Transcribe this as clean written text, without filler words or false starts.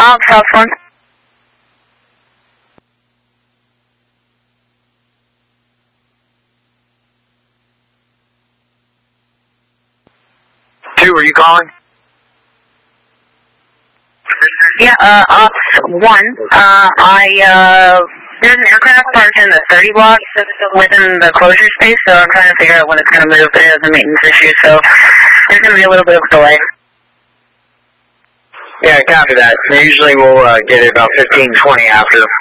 South 1. Two, are you calling? Yeah, Ops 1. There's an aircraft parked in the 30 block within the closure space, so I'm trying to figure out when it's going to move. It has a maintenance issue, so there's going to be a little bit of a delay. Yeah, copy that. Usually we'll get it about 15-20 after.